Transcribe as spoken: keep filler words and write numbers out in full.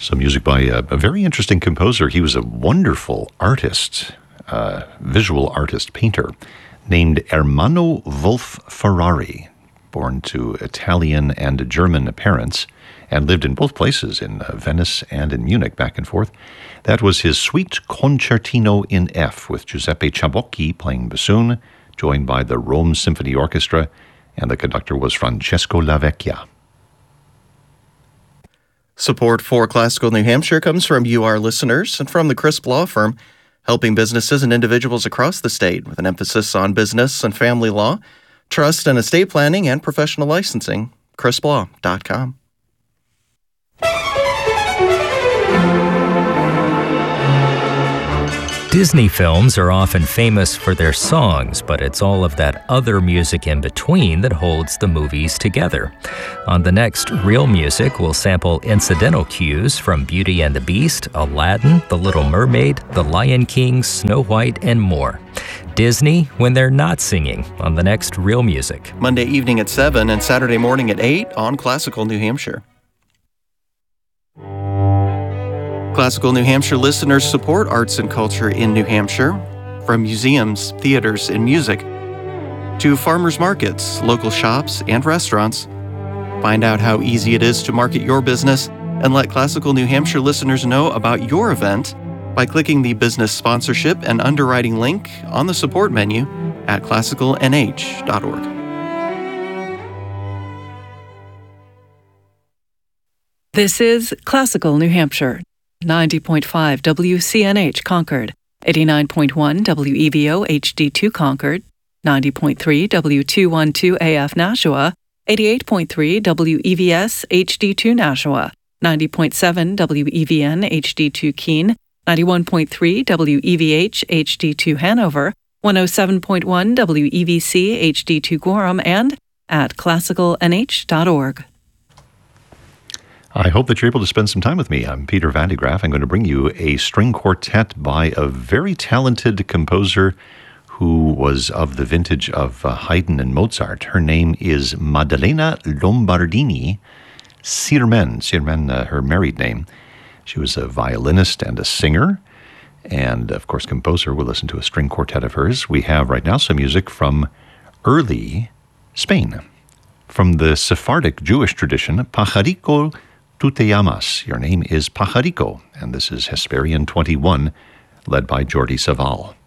Some music by a, a very interesting composer. He was a wonderful artist, uh, visual artist, painter, named Ermanno Wolf Ferrari, born to Italian and German parents, and lived in both places, in uh, Venice and in Munich, back and forth. That was his Suite Concertino in F, with Giuseppe Ciabocchi playing bassoon, joined by the Rome Symphony Orchestra, and the conductor was Francesco Lavecchia. Support for Classical New Hampshire comes from you, our listeners, and from the Crisp Law Firm, helping businesses and individuals across the state with an emphasis on business and family law, trust and estate planning, and professional licensing. crisp law dot com. Disney films are often famous for their songs, but it's all of that other music in between that holds the movies together. On the next Real Music, we'll sample incidental cues from Beauty and the Beast, Aladdin, The Little Mermaid, The Lion King, Snow White, and more. Disney when they're not singing on the next Real Music. Monday evening at seven and Saturday morning at eight on Classical New Hampshire. Classical New Hampshire listeners support arts and culture in New Hampshire, from museums, theaters, and music, to farmers markets, local shops, and restaurants. Find out how easy it is to market your business and let Classical New Hampshire listeners know about your event by clicking the business sponsorship and underwriting link on the support menu at classical n h dot org. This is Classical New Hampshire. ninety point five W C N H Concord, eighty-nine point one W E V O H D two Concord, ninety point three W two twelve A F Nashua, eighty-eight point three W E V S H D two Nashua, ninety point seven W E V N H D two Keene, ninety-one point three W E V H H D two Hanover, one oh seven point one W E V C H D two Gorham, and at classical n h dot org. I hope that you're able to spend some time with me. I'm Peter Van de Graaff. I'm going to bring you a string quartet by a very talented composer who was of the vintage of uh, Haydn and Mozart. Her name is Maddalena Lombardini Sirmen, Sirmen, uh, her married name. She was a violinist and a singer, and of course composer. We'll listen to a string quartet of hers. We have right now some music from early Spain. From the Sephardic Jewish tradition, Pajarico Tu te llamas. Your name is Pajarico, and this is Hesperian twenty-one, led by Jordi Savall.